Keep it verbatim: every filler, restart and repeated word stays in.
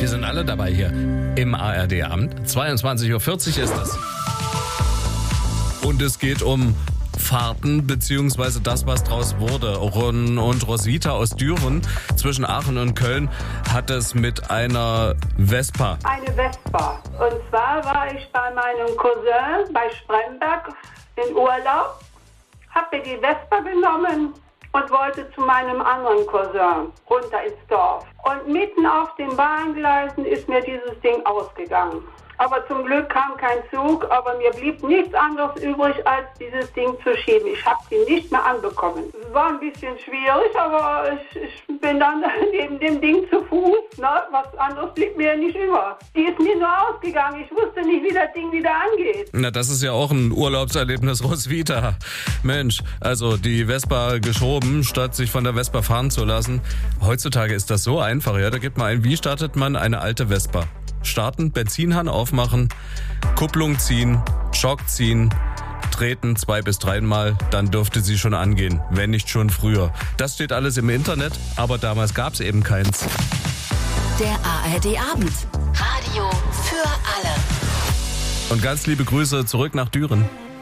Wir sind alle dabei hier im A R D-Abend. zweiundzwanzig Uhr vierzig ist es. Und es geht um Fahrten, beziehungsweise das, was draus wurde. Ron und Roswitha aus Düren zwischen Aachen und Köln hat es mit einer Vespa. Eine Vespa. Und zwar war ich bei meinem Cousin bei Spremberg in Urlaub, habe mir die Vespa genommen und wollte zu meinem anderen Cousin runter ins Dorf. Und mitten auf den Bahngleisen ist mir dieses Ding ausgegangen. Aber zum Glück kam kein Zug, aber mir blieb nichts anderes übrig, als dieses Ding zu schieben. Ich habe sie nicht mehr anbekommen. Es war ein bisschen schwierig, aber ich, ich bin dann neben dem Ding zu Fuß. Ne? Was anderes blieb mir nicht über. Die ist mir nur ausgegangen. Ich wusste nicht, wie das Ding wieder angeht. Na, das ist ja auch ein Urlaubserlebnis, Roswitha. Mensch, also die Vespa geschoben, statt sich von der Vespa fahren zu lassen. Heutzutage ist das so einfach, ja. Da gibt man ein, wie startet man eine alte Vespa? Starten, Benzinhahn aufmachen, Kupplung ziehen, Schock ziehen, treten zwei bis dreimal, dann dürfte sie schon angehen, wenn nicht schon früher. Das steht alles im Internet, aber damals gab es eben keins. Der A R D-Abend. Radio für alle. Und ganz liebe Grüße zurück nach Düren.